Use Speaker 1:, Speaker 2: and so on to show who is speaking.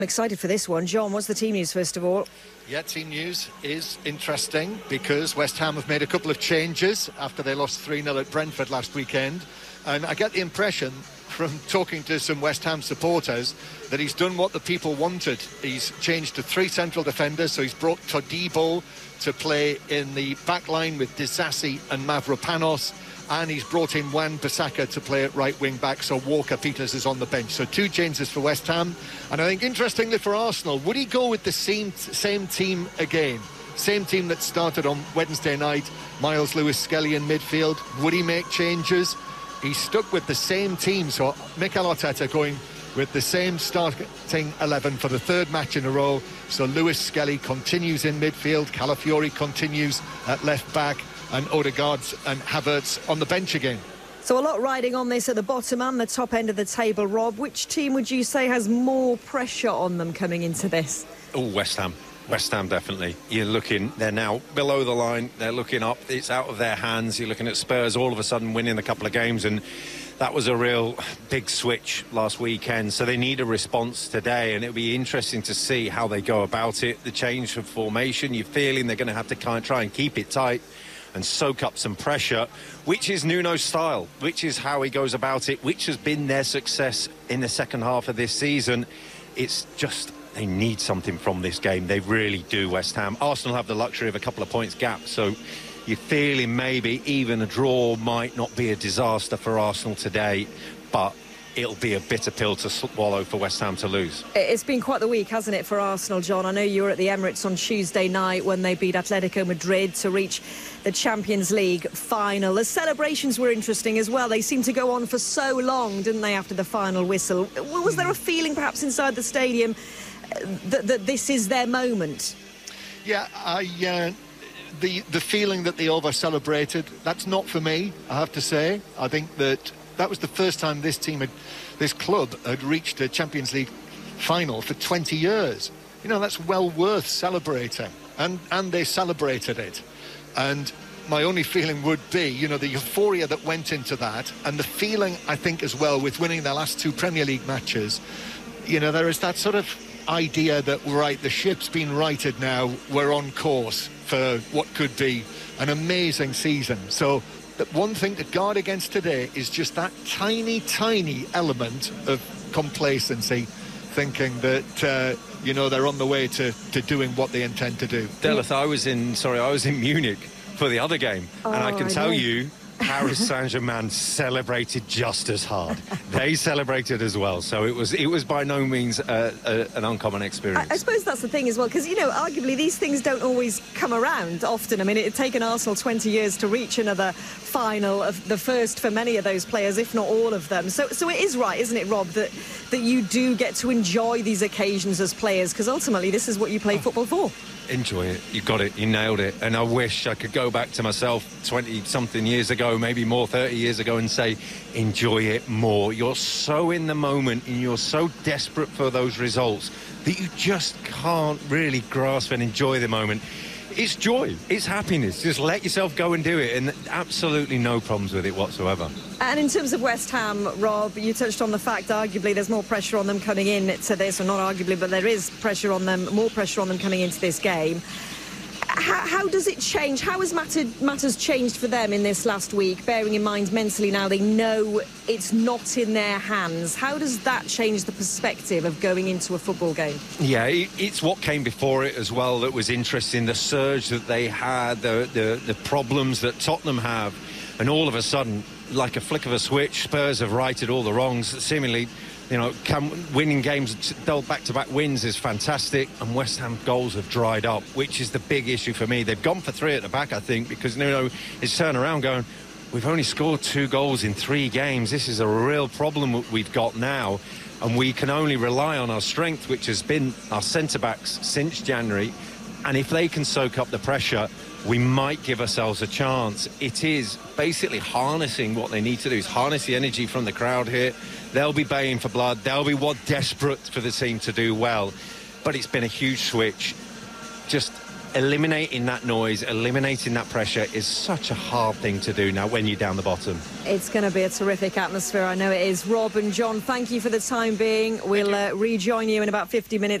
Speaker 1: I'm excited for this one. John, what's the team news first of all?
Speaker 2: Yeah, team news is interesting because West Ham have made a couple of changes after they lost 3-0 at Brentford last weekend. And I get the impression from talking to some West Ham supporters that he's done what the people wanted. He's changed to 3 central defenders, so he's brought Todibo to play in the back line with Disasi and Mavropanos, and he's brought in Wan-Bissaka to play at right wing back, so Walker-Peters is on the bench. So 2 changes for West Ham. And I think interestingly for Arsenal, would he go with the same team again? Same team that started on Wednesday night, Miles Lewis-Skelly in midfield. Would he make changes? He's stuck with the same team, so Mikel Arteta going with the same starting 11 for the 3rd match in a row. So Lewis-Skelly continues in midfield, Calafiori continues at left back, and Odegaard and Havertz on the bench again.
Speaker 1: So a lot riding on this at the bottom and the top end of the table, Rob. Which team would you say has more pressure on them coming into this?
Speaker 3: Oh, West Ham. West Ham, definitely. You're looking, they're now below the line, they're looking up, it's out of their hands. You're looking at Spurs all of a sudden winning a couple of games, and that was a real big switch last weekend. So they need a response today, and it'll be interesting to see how they go about it. The change of formation, you're feeling they're going to have to try and keep it tight and soak up some pressure, which is Nuno's style, which is how he goes about it, which has been their success in the second half of this season. It's just, they need something from this game. They really do, West Ham. Arsenal have the luxury of a couple of points gap, so you're feeling maybe even a draw might not be a disaster for Arsenal today, but it'll be a bitter pill to swallow for West Ham to lose.
Speaker 1: It's been quite the week, hasn't it, for Arsenal, John? I know you were at the Emirates on Tuesday night when they beat Atletico Madrid to reach the Champions League final. The celebrations were interesting as well. They seemed to go on for so long, didn't they, after the final whistle? Was there a feeling perhaps inside the stadium that this is their moment?
Speaker 2: Yeah, the feeling that they over-celebrated, that's not for me, I have to say. I think that was the first time this club had reached a Champions League final for 20 years. You know, that's well worth celebrating. And they celebrated it. And my only feeling would be, you know, the euphoria that went into that, and the feeling, I think, as well, with winning their last 2 Premier League matches, you know, there is that sort of idea that, right, the ship's been righted now, we're on course for what could be an amazing season. So that one thing to guard against today is just that tiny element of complacency, thinking that you know, they're on the way to doing what they intend to do.
Speaker 3: Delith, I was in Munich for the other game, and I can tell you Paris Saint-Germain celebrated just as hard. They celebrated as well, so it was by no means an uncommon experience.
Speaker 1: I suppose that's the thing as well, because, you know, arguably these things don't always come around often. I mean, it had taken Arsenal 20 years to reach another final, of the first for many of those players, if not all of them. So it is right, isn't it, Rob, that you do get to enjoy these occasions as players, because ultimately this is what you play football for.
Speaker 3: Enjoy it. You got it. You nailed it. And I wish I could go back to myself 20-something years ago, maybe more, 30 years ago, and say, enjoy it more. You're so in the moment and you're so desperate for those results that you just can't really grasp and enjoy the moment. It's joy. It's happiness. Just let yourself go and do it, and absolutely no problems with it whatsoever.
Speaker 1: And in terms of West Ham, Rob, you touched on the fact arguably there's more pressure on them coming into this, or not arguably, but there is pressure on them, more pressure on them coming into this game. How does it change? How has matters changed for them in this last week, bearing in mind mentally now they know it's not in their hands? How does that change the perspective of going into a football game?
Speaker 3: Yeah, it's what came before it as well that was interesting. The surge that they had, the problems that Tottenham have, and all of a sudden, like a flick of a switch, Spurs have righted all the wrongs. Seemingly, you know, winning games, back-to-back wins is fantastic, and West Ham goals have dried up, which is the big issue for me. They've gone for 3 at the back, I think, because Nuno is turning around going, we've only scored 2 goals in 3 games. This is a real problem we've got now, and we can only rely on our strength, which has been our centre-backs since January. And if they can soak up the pressure, we might give ourselves a chance. It is basically harnessing what they need to do, is harness the energy from the crowd here. They'll be baying for blood. They'll be desperate for the team to do well. But it's been a huge switch. Just eliminating that noise, eliminating that pressure is such a hard thing to do now when you're down the bottom.
Speaker 1: It's going to be a terrific atmosphere, I know it is. Rob and John, thank you for the time being. We'll rejoin you in about 50 minutes.